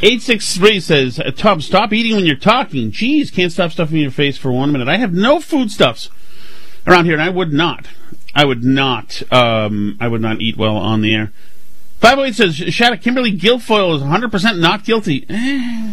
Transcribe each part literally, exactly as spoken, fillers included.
eight six three says, Tom, stop eating when you're talking. Jeez, can't stop stuffing your face for one minute. I have no foodstuffs around here, and I would not. I would not. Um, I would not eat well on the air. five oh eight says, Shattuck, Kimberly Guilfoyle is one hundred percent not guilty. Eh,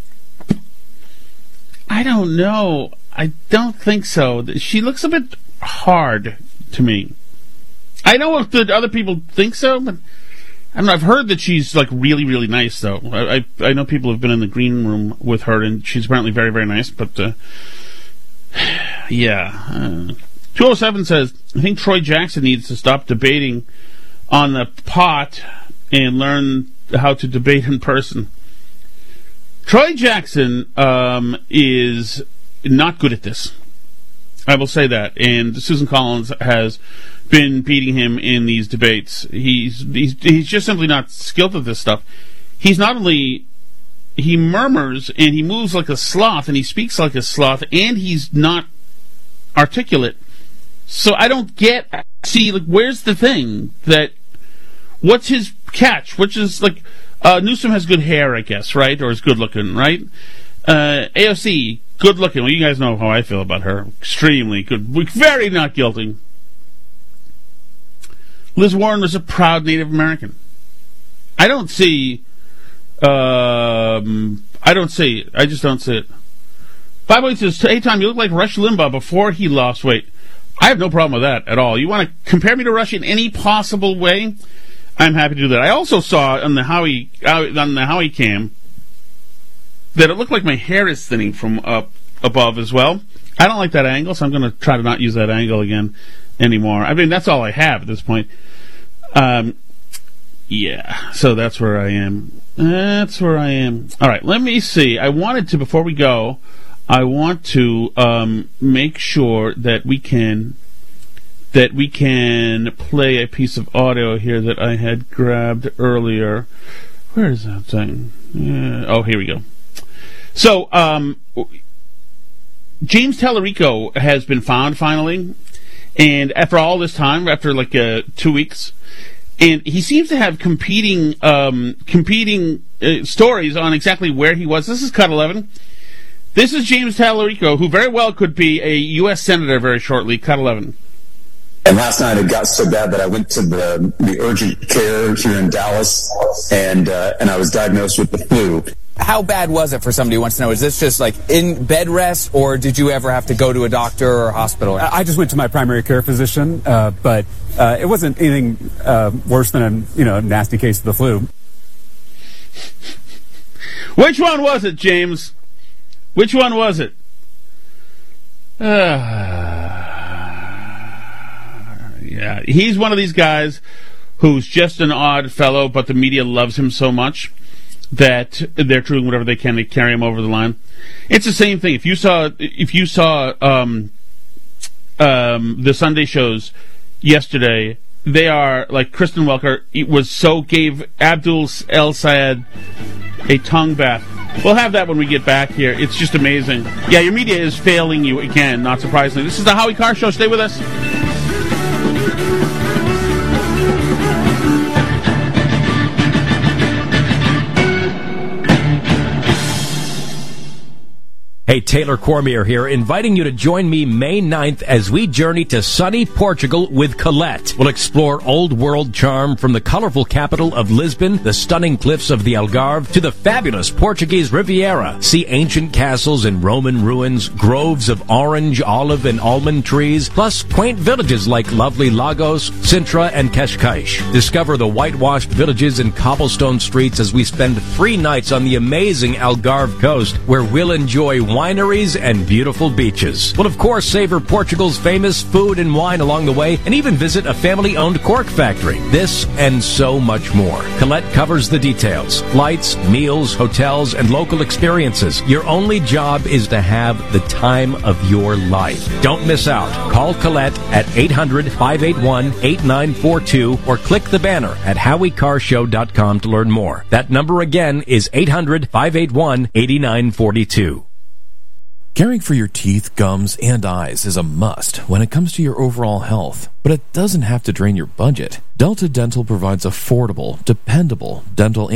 I don't know. I don't think so. She looks a bit hard to me. I know if the other people think so, but I don't know. I've heard that she's like really, really nice, though. I I, I know people have been in the green room with her, and she's apparently very, very nice. But uh, yeah, uh, two oh seven says, I think Troy Jackson needs to stop debating on the pot and learn how to debate in person. Troy Jackson um, is not good at this. I will say that. And Susan Collins has been beating him in these debates. He's he's he's just simply not skilled at this stuff. He's not only he murmurs and he moves like a sloth and he speaks like a sloth and he's not articulate. So I don't get see like where's the thing that what's his catch? Which is like uh, Newsom has good hair, I guess, right? Or is good looking, right? Uh, A O C, good looking. Well, you guys know how I feel about her. Extremely good. Very not guilty. Liz Warren was a proud Native American. I don't see... Um, I don't see it. I just don't see it. five oh eight says, hey, Tom, you look like Rush Limbaugh before he lost weight. I have no problem with that at all. You want to compare me to Rush in any possible way? I'm happy to do that. I also saw on the Howie, on the Howie cam that it looked like my hair is thinning from up above as well. I don't like that angle, so I'm going to try to not use that angle again anymore. I mean, that's all I have at this point. Um, yeah, so that's where I am. That's where I am. All right, let me see. I wanted to, before we go, I want to um, make sure that we can that we can play a piece of audio here that I had grabbed earlier. Where is that thing? Uh, oh, here we go. So, um, James Tallarico has been found finally, and after all this time, after like uh, two weeks, and he seems to have competing um, competing uh, stories on exactly where he was. This is Cut eleven. This is James Tallarico, who very well could be a U S senator very shortly. Cut eleven. And last night it got so bad that I went to the the urgent care here in Dallas, and uh, and I was diagnosed with the flu. How bad was it for somebody who wants to know? Is this just like in bed rest, or did you ever have to go to a doctor or a hospital? I just went to my primary care physician, uh, but uh, it wasn't anything uh, worse than a you know nasty case of the flu. Which one was it, James? Which one was it? Uh, yeah, he's one of these guys who's just an odd fellow, but the media loves him so much that they're doing whatever they can to carry him over the line. It's the same thing. If you saw, if you saw um, um, the Sunday shows yesterday, they are like Kristen Welker. It was so gave Abdul El Sayed a tongue bath. We'll have that when we get back here. It's just amazing. Yeah, your media is failing you again, not surprisingly. This is the Howie Carr Show. Stay with us. Hey, Taylor Cormier here, inviting you to join me May ninth as we journey to sunny Portugal with Colette. We'll explore old world charm from the colorful capital of Lisbon, the stunning cliffs of the Algarve, to the fabulous Portuguese Riviera. See ancient castles and Roman ruins, groves of orange, olive, and almond trees, plus quaint villages like lovely Lagos, Sintra, and Cascais. Discover the whitewashed villages and cobblestone streets as we spend three nights on the amazing Algarve coast, where we'll enjoy wineries and beautiful beaches. We'll, of course, savor Portugal's famous food and wine along the way, and even visit a family-owned cork factory. This and so much more. Colette covers the details. Flights, meals, hotels, and local experiences. Your only job is to have the time of your life. Don't miss out. Call Colette at eight hundred, five eight one, eight nine four two or click the banner at howie carr show dot com to learn more. That number again is eight hundred, five eight one, eight nine four two. Caring for your teeth, gums, and eyes is a must when it comes to your overall health, but it doesn't have to drain your budget. Delta Dental provides affordable, dependable dental